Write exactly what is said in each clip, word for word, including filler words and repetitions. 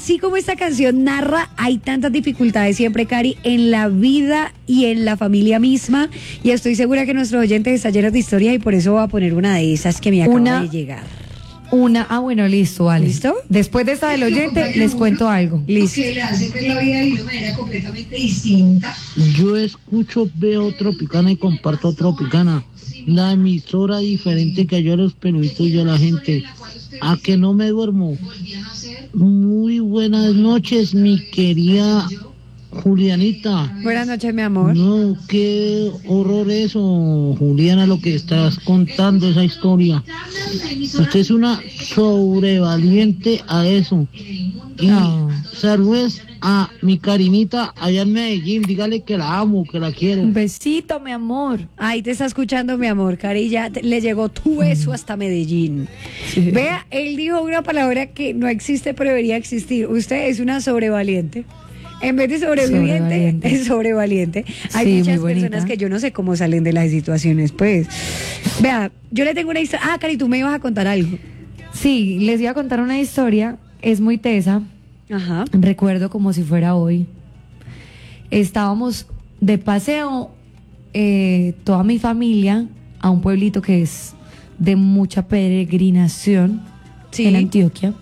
así como esta canción narra, hay tantas dificultades siempre, Cari, en la vida y en la familia misma. Y estoy segura que nuestros oyentes están llenos de historia y por eso voy a poner una de esas que me acaba una, de llegar. Una, ah, bueno, listo, vale. ¿Listo? Después de esta del oyente, les cuento algo. Listo. Que le hace ver la vida de una manera completamente distinta. Yo escucho, veo Tropicana y comparto Tropicana. La emisora diferente que yo a los periodistas y a la gente. A que no me duermo. Muy buenas noches, mi querida Julianita. Buenas noches, mi amor. No, qué horror eso, Juliana, lo que estás contando, esa historia. Usted es una sobrevaliente a eso. Y No. saludos a mi Karinita allá en Medellín. Dígale que la amo, que la quiero. Un besito, mi amor. Ahí te está escuchando, mi amor, Cari, ya te- le llegó tu beso hasta Medellín. Sí. Vea, él dijo una palabra que no existe, pero debería existir. Usted es una sobrevaliente. En vez de sobreviviente, Sobrevaliente. es sobrevaliente. Hay Sí, muchas muy bonita. personas que yo no sé cómo salen de las situaciones, pues. Vea, yo le tengo una historia. Ah, Cari, tú me ibas a contar algo. Sí, les iba a contar una historia, es muy tesa, Ajá. recuerdo como si fuera hoy. Estábamos de paseo, eh, toda mi familia, a un pueblito que es de mucha peregrinación Sí. en Antioquia.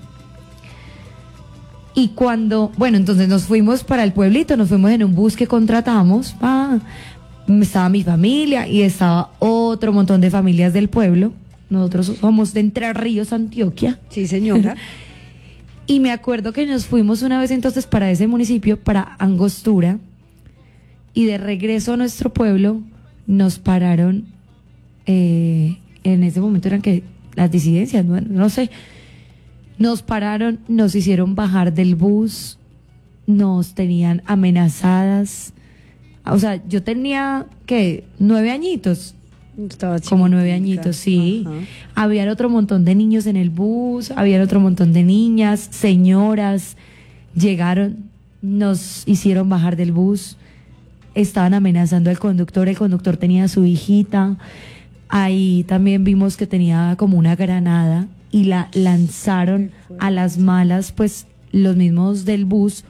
Y cuando, bueno, entonces nos fuimos para el pueblito, nos fuimos en un bus que contratamos. Ah, estaba mi familia y estaba otro montón de familias del pueblo. Nosotros somos de Entre Ríos, Antioquia. Sí, señora. Y me acuerdo que nos fuimos una vez entonces para ese municipio, para Angostura, y de regreso a nuestro pueblo nos pararon, eh, en ese momento eran que las disidencias, no, no sé, nos pararon, nos hicieron bajar del bus, nos tenían amenazadas. O sea, yo tenía, ¿qué? Nueve añitos. Estaba Como nueve chiquitica. añitos, sí. Ajá. Había otro montón de niños en el bus, había otro montón de niñas, señoras. Llegaron, nos hicieron bajar del bus, estaban amenazando al conductor, el conductor tenía a su hijita. Ahí también vimos que tenía como una granada y la lanzaron a las malas, pues los mismos del bus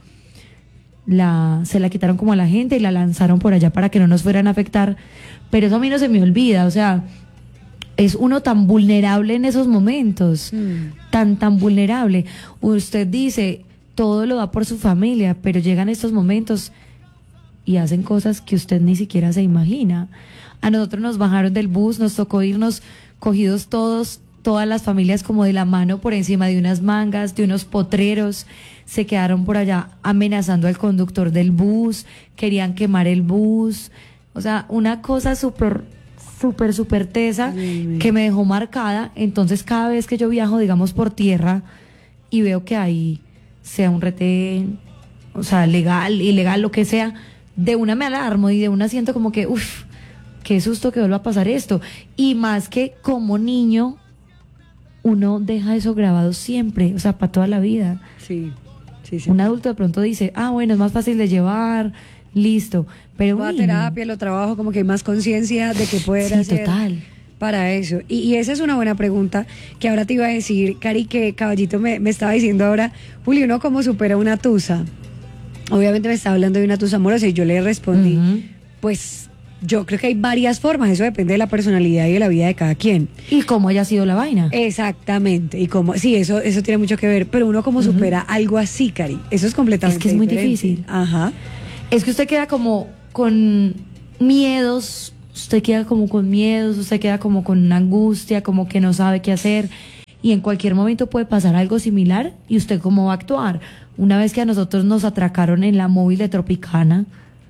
la, se la quitaron como a la gente y la lanzaron por allá para que no nos fueran a afectar. Pero eso a mí no se me olvida, o sea, es uno tan vulnerable en esos momentos, Mm. tan, tan vulnerable. Usted dice, todo lo da por su familia, pero llegan estos momentos y hacen cosas que usted ni siquiera se imagina. A nosotros nos bajaron del bus, nos tocó irnos cogidos todos, todas las familias como de la mano por encima de unas mangas, de unos potreros. Se quedaron por allá amenazando al conductor del bus, querían quemar el bus. O sea, una cosa súper, súper, súper tesa que me dejó marcada. Entonces, cada vez que yo viajo, digamos, por tierra y veo que hay, sea un retén, o sea, legal, ilegal, lo que sea, de una me alarmo y de una siento como que, uff, qué susto que vuelva a pasar esto. Y más que como niño, uno deja eso grabado siempre, o sea, para toda la vida. Sí, sí, sí. Un adulto de pronto dice, ah, bueno, es más fácil de llevar, listo. Pero un Va a niño, terapia, lo trabajo, como que hay más conciencia de que poder sí, hacer total. para eso. Y, y esa es una buena pregunta que ahora te iba a decir, Cari, que Caballito me, me estaba diciendo ahora, Juli, ¿uno cómo supera una tusa? Obviamente me estaba hablando de una tusa amorosa y yo le respondí, Ujú. pues yo creo que hay varias formas, eso depende de la personalidad y de la vida de cada quien. Y cómo haya sido la vaina. Exactamente, y como, sí, eso, eso tiene mucho que ver, pero uno como supera algo así, Cari, eso es completamente Es que es muy diferente. difícil. Ajá. Es que usted queda como con miedos, usted queda como con miedos, usted queda como con una angustia, como que no sabe qué hacer. Y en cualquier momento puede pasar algo similar y usted cómo va a actuar. Una vez que a nosotros nos atracaron en la móvil de Tropicana,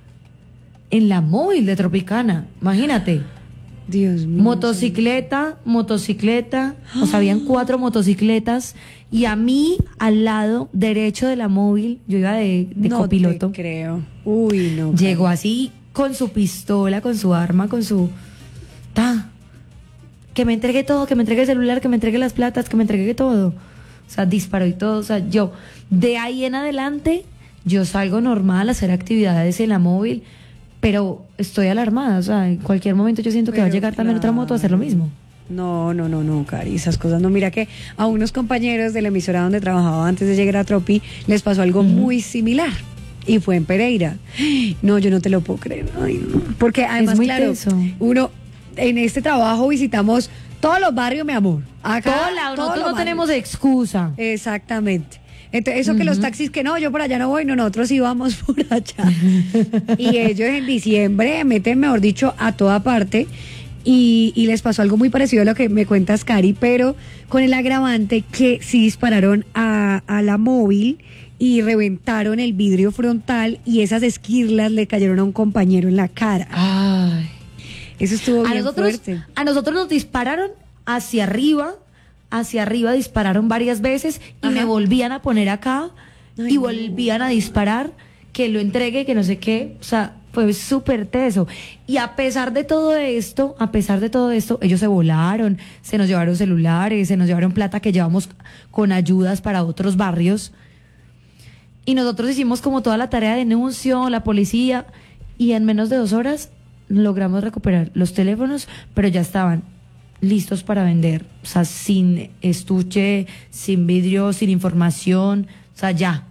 en la móvil de Tropicana, imagínate. Dios mío. Motocicleta, motocicleta, o sea, habían cuatro motocicletas y a mí al lado derecho de la móvil, yo iba de, de no copiloto, te creo. Uy, no. llegó así con su pistola, con su arma, con su... Ta, que me entregue todo, que me entregue el celular, que me entregue las platas, que me entregue todo. O sea, disparó y todo. O sea, yo, de ahí en adelante, yo salgo normal a hacer actividades en la móvil, pero estoy alarmada. O sea, en cualquier momento yo siento que va a Pero llegar también otra moto a hacer lo claro. mismo. No, no, no, no, Cari, esas cosas no. Mira que a unos compañeros de la emisora donde trabajaba antes de llegar a Tropi les pasó algo uh-huh. muy similar. Y fue en Pereira. No, yo no te lo puedo creer. Ay, no. Porque además, claro, tenso. Uno, en este trabajo visitamos todos los barrios, mi amor. Acá, Todo la, nosotros no tenemos excusa. Exactamente. Entonces, eso uh-huh. que los taxis, que no, yo por allá no voy, no, nosotros íbamos por allá. Y ellos en diciembre meten, mejor dicho, a toda parte. Y, y les pasó algo muy parecido a lo que me cuentas, Cari, pero con el agravante que sí dispararon a, a la móvil y reventaron el vidrio frontal y esas esquirlas le cayeron a un compañero en la cara. Ay. Eso estuvo a bien nosotros, fuerte. A nosotros nos dispararon hacia arriba, hacia arriba dispararon varias veces y Ajá. me volvían a poner acá Ay, y no. volvían a disparar, que lo entregue, que no sé qué, o sea, fue súper teso. Y a pesar de todo esto, a pesar de todo esto, ellos se volaron, se nos llevaron celulares, se nos llevaron plata que llevamos con ayudas para otros barrios. Y nosotros hicimos como toda la tarea de denuncio, la policía, y en menos de dos horas logramos recuperar los teléfonos, pero ya estaban listos para vender. O sea, sin estuche, sin vidrio, sin información, o sea, ya.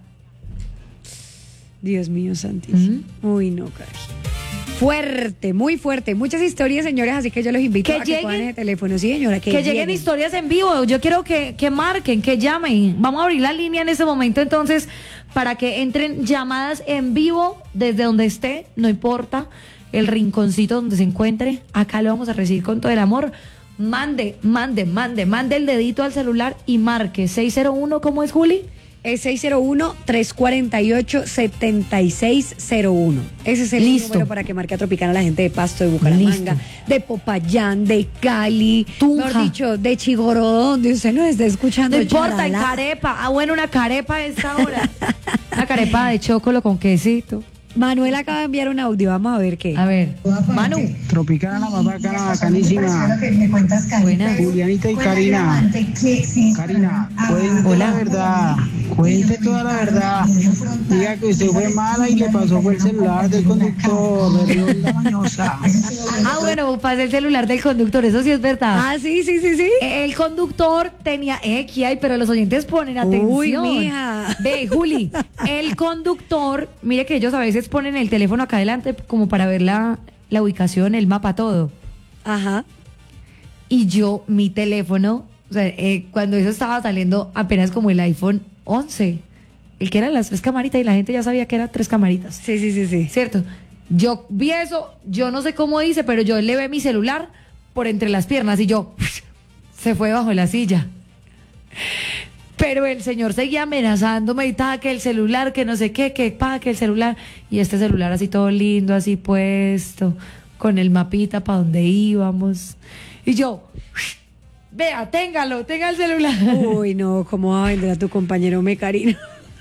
Dios mío santísimo. ¿Mm? Uy, no, Cari. Fuerte, muy fuerte. Muchas historias, señores, así que yo los invito que a lleguen, que pongan el teléfono. Sí, señora, que, que lleguen. lleguen historias en vivo. Yo quiero que, que marquen, que llamen. Vamos a abrir la línea en ese momento, entonces, para que entren llamadas en vivo desde donde esté, no importa el rinconcito donde se encuentre. Acá lo vamos a recibir con todo el amor. Mande, mande, mande, mande el dedito al celular y marque seis cero uno, ¿cómo es, Juli? Es seis cero uno, tres cuatro ocho, siete seis cero uno. Ese es el Listo. número para que marque a Tropicana la gente de Pasto, de Bucaramanga, Listo. de Popayán, de Cali, Tunja. mejor dicho, de Chigorodó, donde usted nos está escuchando. No importa, en carepa. Ah, bueno, una carepa a esta hora. Una carepa de chocolo con quesito. Manuel acaba de enviar un audio, vamos a ver qué. A ver, Manu. Tropicana, bacana, bacanísima. Buena. Julianita y Karina. Karina, cuente la verdad, cuente toda la verdad. Diga que usted fue mala y le pasó fue el celular del conductor, de la mañosa. Ah, bueno, pasé el celular del conductor, eso sí es verdad. Ah, sí, sí, sí, sí. El conductor tenía X, ay, pero los oyentes ponen atención. Uy, mija. Ve, Juli, el conductor, mire que ellos a veces ponen el teléfono acá adelante como para ver la, la ubicación, el mapa, todo. Ajá. Y yo, mi teléfono, o sea, eh, cuando eso estaba saliendo apenas como el iPhone once, el que eran las tres camaritas y la gente ya sabía que eran tres camaritas. Sí, sí, sí, sí. ¿Cierto? Yo vi eso, yo no sé cómo dice, pero yo le ve mi celular por entre las piernas y yo, se fue bajo la silla. Pero el señor seguía amenazándome y estaba que el celular, que no sé qué, que pa, que el celular. Y este celular así todo lindo, así puesto, con el mapita para donde íbamos. Y yo, vea, téngalo, tenga el celular. Uy, no, ¿cómo va a vender a tu compañero Mecarino?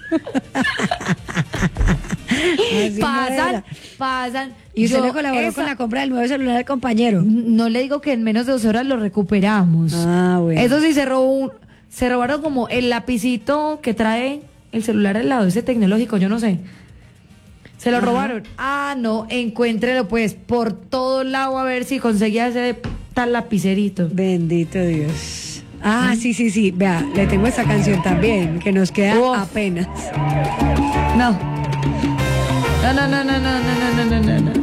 pasan, no pasan. Y usted yo, le colaboró esa, con la compra del nuevo celular del compañero. No le digo que en menos de dos horas lo recuperamos. Ah, bueno. Eso sí, se robó un... Se robaron como el lapicito que trae el celular al lado, ese tecnológico, yo no sé. Se lo Ajá. robaron. Ah, no, encuéntrelo pues por todo lado a ver si conseguía ese tal lapicerito. Bendito Dios. Ah, sí, sí, sí. Vea, le tengo esta canción también, que nos queda Uf. apenas. No. No, no, no, no, no, no, no, no, no.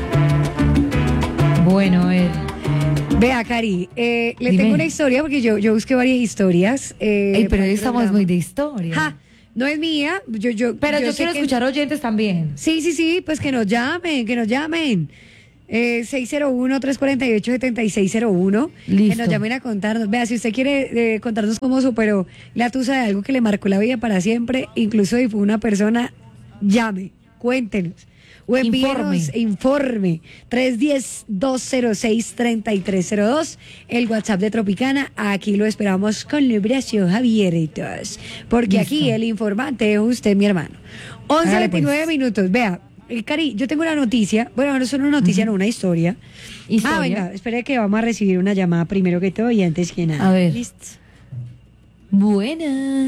Bueno, a ver. Vea, Cari, eh, le Dime. tengo una historia porque yo, yo busqué varias historias. Eh, Ey, pero hoy estamos muy de historia. Ja, no es mía, yo, yo, pero yo, yo quiero que... escuchar oyentes también. Sí, sí, sí, pues que nos llamen, que nos llamen. Eh, seis cero uno, tres cuatro ocho, siete seis cero uno. Listo. Que nos llamen a contarnos. Vea, si usted quiere eh, contarnos cómo superó la tusa de algo que le marcó la vida para siempre, incluso si fue una persona, llame, cuéntenos. O envíenos informe. informe tres uno cero, dos cero seis, tres tres cero dos, el WhatsApp de Tropicana. Aquí lo esperamos con los brazos abiertos, porque Listo. Aquí el informante es usted, mi hermano. once veintinueve pues. minutos. Vea, el Cari, yo tengo una noticia. Bueno, no es una noticia, uh-huh. no una historia. historia. Ah, venga, espere que vamos a recibir una llamada primero que todo y antes que nada. A ver. Listo. Buenas.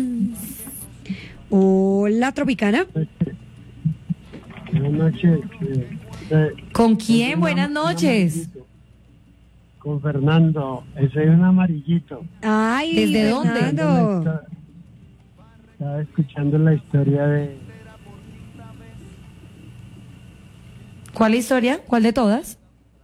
Hola, Tropicana. Buenas noches. ¿Con quién? Buenas noches. con Fernando. Ese es un amarillito. Ay, ¿Desde dónde? Fernando. Estaba escuchando la historia de... ¿Cuál historia? ¿Cuál de todas?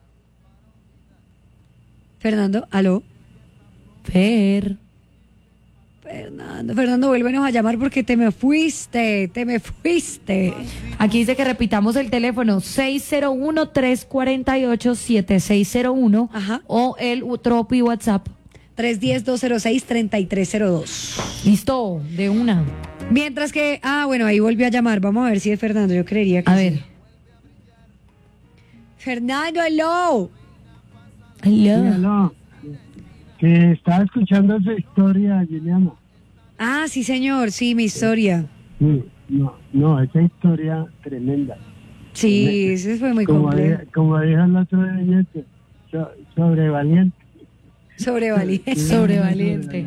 Fernando, aló. Fer. Fernando, Fernando, vuélvenos a llamar porque te me fuiste, te me fuiste. Aquí dice que repitamos el teléfono seis cero uno, tres cuatro ocho, siete seis cero uno. Ajá. O el Tropi WhatsApp. tres uno cero, dos cero seis, tres tres cero dos. Listo, de una. Mientras que, ah, bueno, ahí volvió a llamar. Vamos a ver si es Fernando, yo creería que A sí. ver. Fernando, hello. Hello. Aló, que estaba escuchando esa historia, Juliana. Ah, sí, señor, sí, mi historia. Sí, no, no, esa historia tremenda. Sí, ese fue muy Como, complejo. di- como dijo el otro oyente, so, sobrevaliente. Sobrevaliente. Sobrevaliente.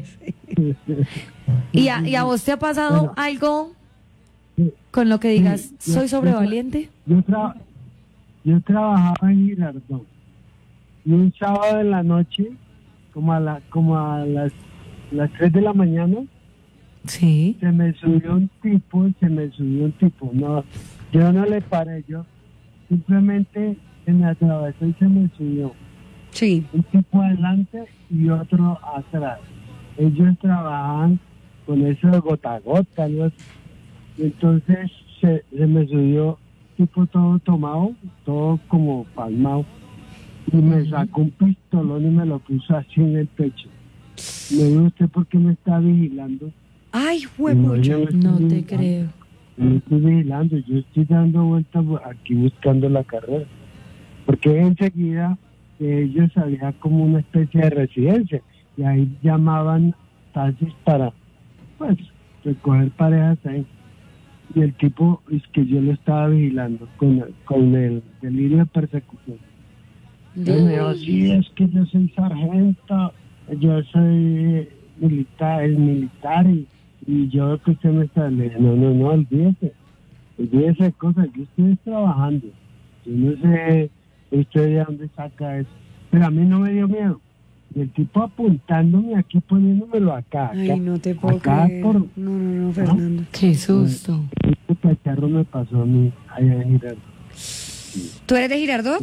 ¿Y a, ¿Y a vos te ha pasado Bueno. algo Sí. con lo que digas, Sí, yo- soy yo- sobrevaliente? Yo, tra- yo trabajaba en Girardot y un sábado en la noche, como a, la, como a las, las tres de la mañana, Sí. se me subió un tipo, se me subió un tipo. No, yo no le paré, yo simplemente se me atravesó y se me subió. Sí. Un tipo adelante y otro atrás. Ellos trabajaban con eso de gota a gota, ¿no? Y entonces se, se me subió tipo todo tomado, todo como palmado, y me sacó un pistolón y me lo puso así en el pecho. Me dijo, ¿usted por qué me está vigilando? Ay, Y huevo. yo estoy No te vigilando, creo. No estoy vigilando, yo estoy dando vueltas aquí buscando la carrera. Porque enseguida de ellos había como una especie de residencia y ahí llamaban taxis para pues recoger parejas ahí. Y el tipo es que yo lo estaba vigilando con, con el delirio de persecución. Entonces me dijo, sí, es que yo soy sargento, yo soy militar, el militar y, y yo que usted me está... Le dije, no, no, no, olvídese, olvídese de cosas, yo estoy trabajando. Yo no sé usted de dónde saca eso. Pero a mí no me dio miedo. Y el tipo apuntándome aquí, poniéndomelo acá, acá. Ay, no te puedo acá creer. por... No, no, no, Fernando. Qué susto. Este cacharro me pasó a mí allá en Girardot. ¿Tú eres de Girardot?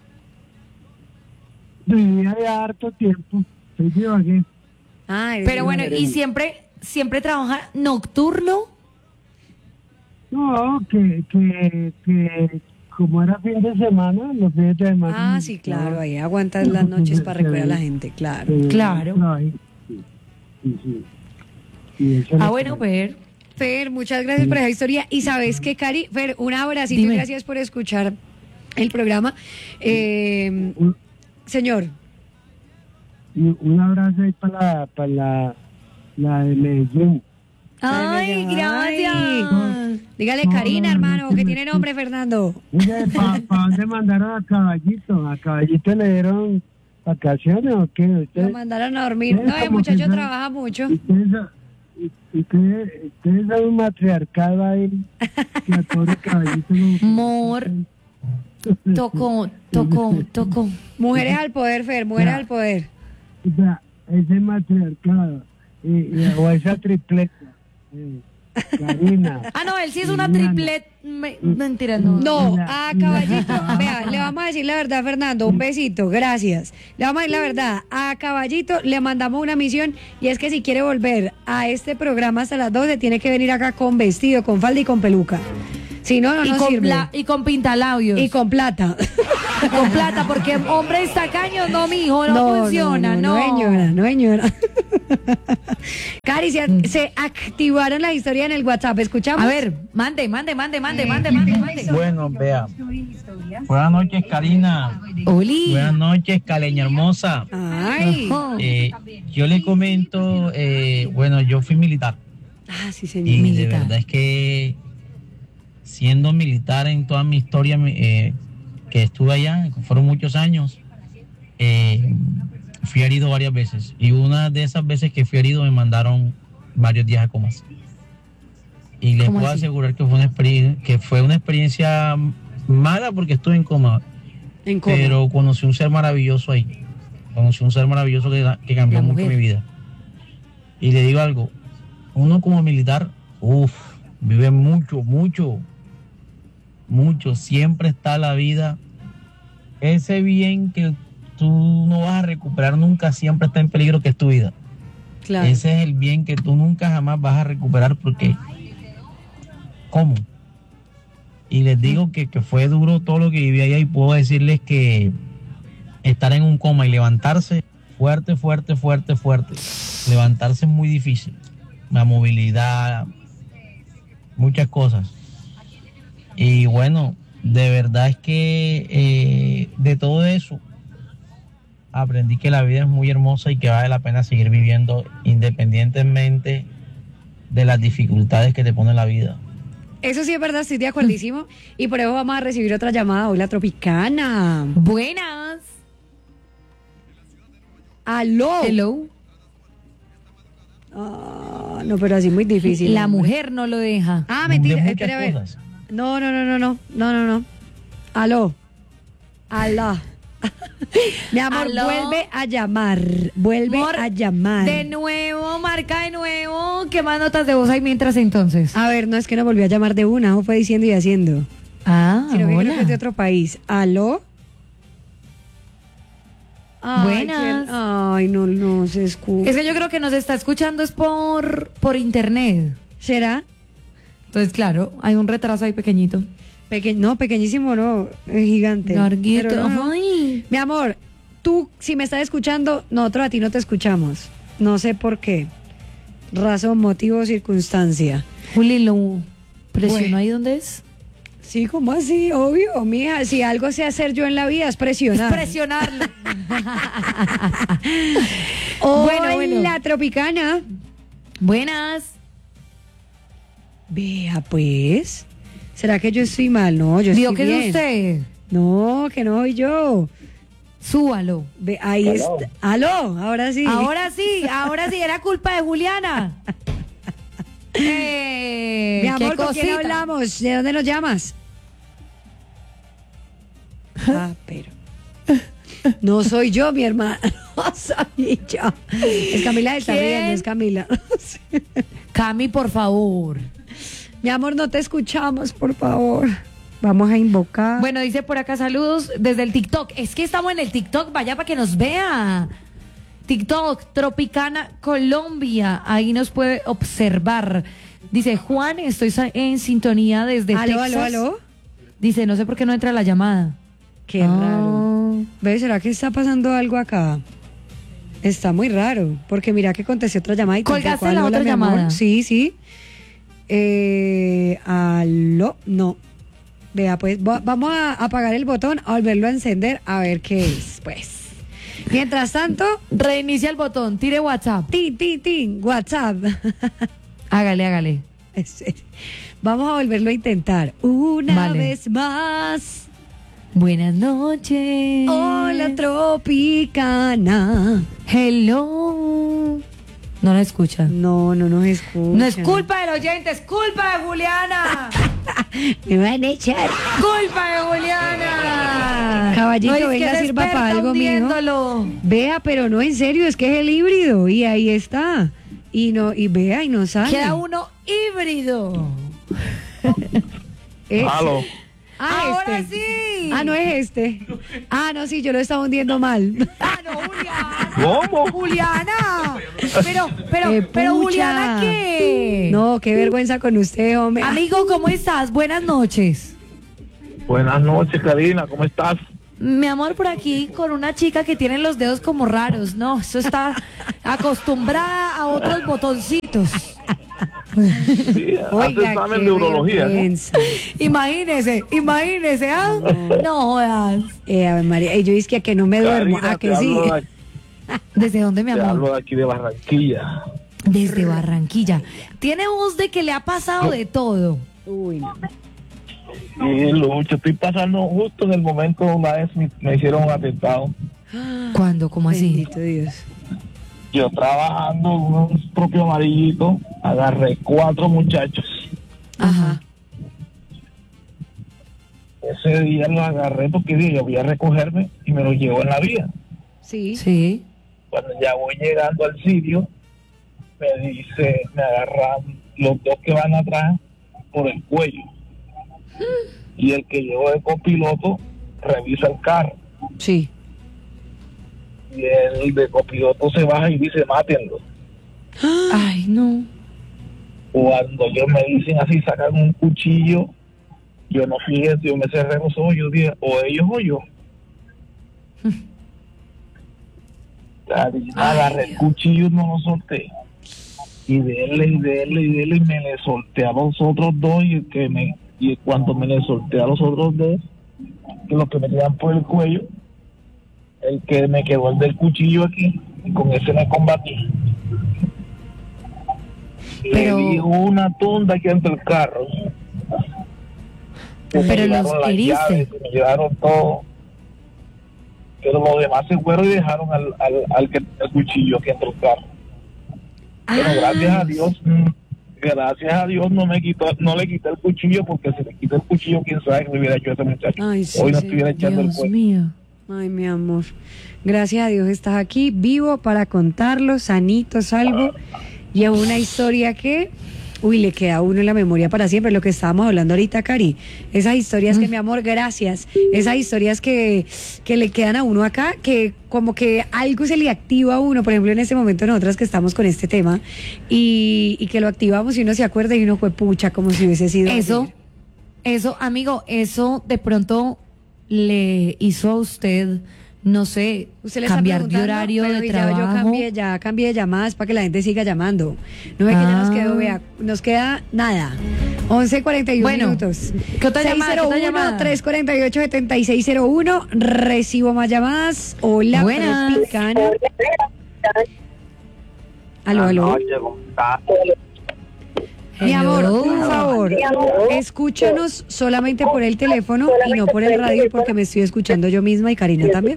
Vivía de harto tiempo. Soy de Ibagué. Ah, eres Pero de bueno, Ibagué. ¿y siempre, siempre trabaja nocturno? No, que, que, que como era fin de semana, los fines de semana. Ah, sí, claro, ahí aguantas las noches para recoger a la gente, claro. eh, Claro. no, ahí, sí, sí, sí. Y eso Ah, lo- bueno, Fer. Fer, muchas gracias por esa historia. Y sabes qué, Cari, Fer, un abracito y Dime. gracias por escuchar el programa. Eh, Un, señor, y un abrazo ahí para la, para la, la de Medellín. Ay, Ay. gracias. dígale No, Karina, no, hermano, no, que no, tiene no. nombre, Fernando. Mire, ¿para dónde mandaron a Caballito? ¿A Caballito le dieron vacaciones o qué? Lo Usted, mandaron a dormir. Ustedes No, el como que muchacho son- trabaja mucho. ustedes, son- ustedes, ustedes son un matriarcado ahí. Que al pobre Caballito no- Amor. Tocó, tocó, tocó. Mujeres al poder, Fer, mujeres Ya. al poder. O sea, ese matriarcado y, y- o esa tripleta. eh, Karina. Ah, no, él sí es una Liliana. triplet. me- Mentira, no. No, Mira, a mira. Caballito, vea, le vamos a decir la verdad, Fernando, un besito, gracias. Le vamos a decir la verdad, a Caballito le mandamos una misión y es que si quiere volver a este programa hasta las doce, tiene que venir acá con vestido, con falda y con peluca. Si no, no y, nos con sirve. pla- y con pintalabios. Y con plata. Y con plata, porque hombres tacaños no, mijo, no, funciona, no. No, señora, no, señora. Cari, se, se activaron la historia en el WhatsApp, ¿escuchamos? A ver, mande, mande, mande, mande, mande, mande, mande. Bueno, vea. Buenas noches, Karina. Oli. Buenas noches, Caleña hermosa. Ay. Ajá. Eh, yo le comento, eh, bueno, yo fui militar Ah, sí, y señor. de Militar. verdad es que siendo militar en toda mi historia eh, que estuve allá, que fueron muchos años, eh, fui herido varias veces y una de esas veces que fui herido me mandaron varios días a comas. Y les ¿Cómo puedo así? asegurar que fue una experiencia, que fue una experiencia mala porque estuve en coma, En coma. pero conocí un ser maravilloso ahí. Conocí un ser maravilloso que, que cambió La mucho mujer. mi vida. Y le digo algo, uno como militar, uff, vive mucho, mucho, mucho. Siempre está la vida. Ese bien que tú no vas a recuperar nunca, siempre está en peligro, que es tu vida. Claro. Ese es el bien que tú nunca jamás vas a recuperar, porque ¿cómo? Y les digo que, que fue duro todo lo que viví allá, y puedo decirles que estar en un coma y levantarse fuerte, fuerte, fuerte, fuerte. Levantarse es muy difícil. La movilidad, muchas cosas. Y bueno, de verdad es que eh, de todo eso aprendí que la vida es muy hermosa y que vale la pena seguir viviendo independientemente de las dificultades que te pone la vida. Eso sí es verdad, estoy de acuerdísimo. Y por eso vamos a recibir otra llamada. Hola, Tropicana. Buenas. Aló. Hello. Ah, no, pero así muy difícil. La hombre. mujer no lo deja. Ah, mentira. De muchas Espera, a ver. cosas. No, no, no, no, no. No, no, no. Aló. Alá. Mi amor, Aló. vuelve a llamar. Vuelve Amor, a llamar. De nuevo, marca de nuevo. ¿Qué más notas de voz hay mientras entonces? A ver, no es que no volvió a llamar de una, o fue diciendo y haciendo. Ah, Sino que creo hola. que es de otro país. ¿Aló? Ay, Buenas. qué- Ay, no, no se escucha. Es que yo creo que nos está escuchando es por, por internet. ¿Será? Entonces, claro, hay un retraso ahí pequeño. Peque- no, pequeñísimo no, es gigante. Larguito. Pero no. Ay. Mi amor, tú, si me estás escuchando, nosotros a ti no te escuchamos. No sé por qué. Razón, motivo, circunstancia. Juli, ¿lo presionó Bueno. ahí donde es? Sí, ¿cómo así? Obvio, mija. Si algo sé hacer yo en la vida es presionar. Presionarlo. Hola, Bueno, bueno. Tropicana. Buenas. Vea, pues. ¿Será que yo estoy mal? No, yo Digo estoy que bien. es usted. No, que no soy yo. Súbalo. Ve, ahí Aló. está. Aló, ahora sí. Ahora sí, ahora sí, era culpa de Juliana. Eh, Mi amor, qué ¿con quién cosita. hablamos? ¿De dónde nos llamas? Ah, pero. No soy yo, mi hermana. No soy yo. Es Camila, está ¿Quién? riendo, es Camila. Cami, por favor. Mi amor, no te escuchamos, por favor. Vamos a invocar. Bueno, dice por acá saludos desde el TikTok. Es que estamos en el TikTok, vaya para que nos vea. TikTok, Tropicana Colombia. Ahí nos puede observar. Dice, Juan, estoy sa- en sintonía desde aló, Texas. aló, aló. Dice, no sé por qué no entra la llamada. Qué Ah. raro. ¿Ves? ¿Será que está pasando algo acá? Está muy raro, porque mira que contesté otra llamada y ¿Colgaste tampoco, la aló, otra mi amor. llamada? Sí, sí. Eh, aló, no. Vea, pues va- vamos a apagar el botón, a volverlo a encender, a ver qué es, pues. Mientras tanto, Reinicia el botón, tire WhatsApp. tin, tin, tin, WhatsApp. Hágale, hágale. En serio. Vamos a volverlo a intentar. Una Vale. vez más. Buenas noches. Hola, Tropicana. Hello. No la escucha. No, no nos escucha. No es culpa del oyente, es culpa de Juliana. Me van a echar. Culpa de Juliana. Caballito, No, es que venga, es sirva experta para algo, mijo. hundiéndolo. Vea, pero no, en serio, es que es el híbrido y ahí está. Y no, y vea, y no sale. Queda uno híbrido. Eh, Aló. Ah, Ahora este. sí. Ah, no es este. Ah, no, sí, yo lo estaba hundiendo mal. Ah, no, Juliana. ¿Cómo? Juliana. Pero, pero, Eh, pero pucha. Juliana, ¿qué? No, qué vergüenza con usted, hombre. Amigo, ¿cómo estás? Buenas noches. Buenas noches, Karina, ¿cómo estás? Mi amor, por aquí con una chica que tiene los dedos como raros. No, eso está acostumbrada a otros botoncitos. Sí, hace Oiga, examen qué de urología, ¿no? vergüenza. Imagínese, imagínese, ¿ah? No jodas. Eh, a ver, María, y yo dije que no me duermo. Karina, ¿A que te sí? hablo de, ¿Desde dónde, mi te amor? hablo de aquí de Barranquilla. Desde Barranquilla. Tiene voz de que le ha pasado de todo. Uy, no. Y Lucho, estoy pasando justo en el momento una vez me, me hicieron un atentado. ¿Cuándo? ¿Cómo así? Bendito Dios. Yo trabajando en un propio amarillito, agarré cuatro muchachos. Ajá. Ese día los agarré porque dije, yo voy a recogerme y me los llevo en la vía. Sí. Sí. Cuando ya voy llegando al sitio, me dice, me agarran los dos que van atrás por el cuello. Y el que llevo de copiloto revisa el carro. Sí. Y el de copiloto se baja y dice, mátenlo. Ay, no. Cuando ellos me dicen así, sacan un cuchillo, yo no fijé, yo me cerré los ojos, yo dije, o ellos o yo. Agarré el cuchillo, no lo solté. Y dele, y dele, y dele, y me le solté a los otros dos, y el que me, y cuando me le solté a los otros dos, que los que me quedan por el cuello, el que me quedó el del cuchillo aquí, y con ese me combatí. Pero- Le di una tunda aquí entre el carro. Me Pero llevaron los las heriste. llaves, me llevaron todo. Pero los demás se fueron y dejaron al, al, al que el cuchillo aquí entre el carro. Pero Ah. gracias a Dios, mm, gracias a Dios no me quitó, no le quité el cuchillo, porque si le quité el cuchillo, quién sabe qué me hubiera hecho ese muchacho. Ay, sí, Hoy no sí. estuviera echando el Dios cuello. mío. Ay, mi amor. Gracias a Dios estás aquí, vivo para contarlo, sanito, salvo. Y es una historia que, uy, le queda a uno en la memoria para siempre, lo que estábamos hablando ahorita, Cari. Esas historias que, mi amor, gracias. Esas historias que, que le quedan a uno acá, que como que algo se le activa a uno, por ejemplo, en este momento nosotras que estamos con este tema, y, y que lo activamos y uno se acuerda y uno fue pucha, como si hubiese sido Eso, ayer. eso, amigo, eso de pronto le hizo a usted, no sé, Usted le está cambiar de preguntando, horario pero de ya trabajo. yo cambié, ya cambié de llamadas para que la gente siga llamando. No ve que ya nos Ah. quedó, vea, nos queda nada. once cuarenta y uno Bueno, minutos. ¿qué otra llamada? ¿Qué otra llamada? tres cuatro ocho, siete seis cero uno. Recibo más llamadas. Hola, Buenas. Picana. Aló, aló. Mi amor, Hello. un favor, escúchanos solamente por el teléfono y no por el radio porque me estoy escuchando yo misma y Karina también.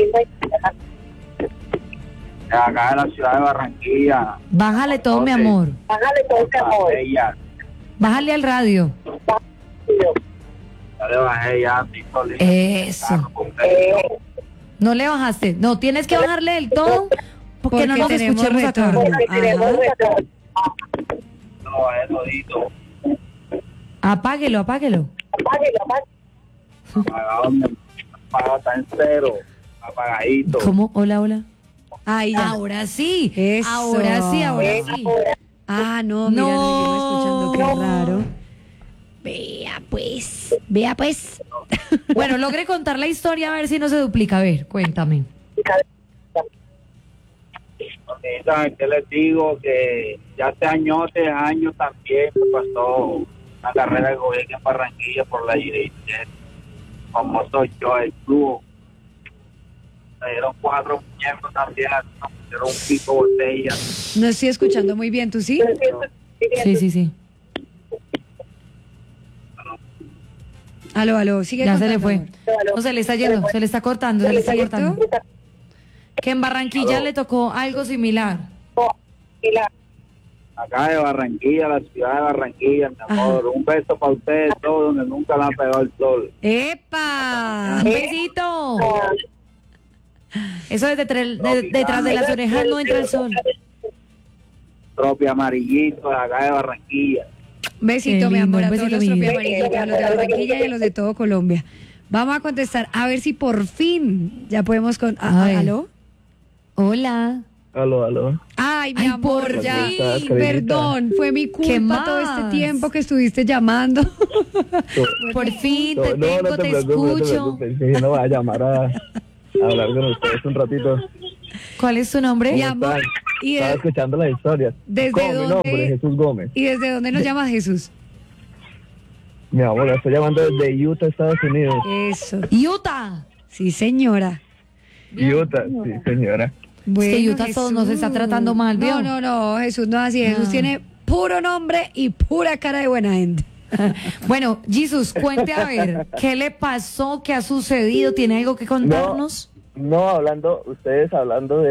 Acá en la ciudad de Barranquilla. Bájale todo, mi amor. Ella, Bájale al radio. ya le bajé ya. Eso. No le bajaste. No, tienes que bajarle del todo porque, Porque no nos tenemos escuchemos acá. retorno. Ajá. No, bajé todito. Apáguelo, apáguelo. Apagado, mi apagado está en cero. Apagadito. ¿Cómo? Hola, hola. Ahí ya. Ahora sí. Eso. Ahora sí, ahora sí. Ah, no, mira, No. seguimos escuchando, qué raro. Vea pues, vea pues. Bueno, logré contar la historia a ver si no se duplica. A ver, cuéntame. Ahorita, ¿qué les digo? Que ya hace años, hace años también me pasó una carrera de gobierno en Barranquilla por la I Como soy yo, el club. Me dieron cuatro muñecos también, me pusieron un pico botella. No estoy escuchando muy bien, ¿tú sí? Sí, sí, sí. Aló, aló, sigue Ya se le contando, fue. amor. No, se le está yendo, se le está cortando, se le está ¿Cierto? cortando. Que en Barranquilla le tocó algo similar. Acá de Barranquilla, la ciudad de Barranquilla, mi amor. Un beso para ustedes todos, donde nunca le ha pegado el sol. ¡Epa! Un besito. Eso es detrás de, detrás de las orejas no entra el sol. Propio amarillito, de acá de Barranquilla. Besito, Qué mi lindo, amor, a un todos besito, los mi vida. tropiamarillitos, a los de Barranquilla y a los de todo Colombia. Vamos a contestar, a ver si por fin ya podemos con... a- Ay. ¿Aló? Hola. Aló, aló. Ay, mi Ay, amor, por ya. fin. Perdón, fue mi ¿Qué culpa más? todo este tiempo que estuviste llamando. Por fin te No, tengo, no te te, preocupes, no te escucho. preocupes. Sí, no voy a llamar a, a hablar con ustedes un ratito. ¿Cuál es tu nombre? Mi ¿Cómo amor, están? y, Estaba de- escuchando las historias. ¿Desde ¿Cómo? Mi dónde? nombre es Jesús Gómez. ¿Y desde dónde nos llamas, Jesús? Mi amor, la estoy llamando desde Utah, Estados Unidos. Eso. Utah. Sí, señora. Utah, sí, señora. Bueno, que Utah todo nos está tratando mal, ¿vio? No, no, no, Jesús no es así. Jesús Ah. tiene puro nombre y pura cara de buena gente. Bueno, Jesús, cuente a ver, ¿qué le pasó? ¿Qué ha sucedido? ¿Tiene algo que contarnos? No, hablando, ustedes hablando de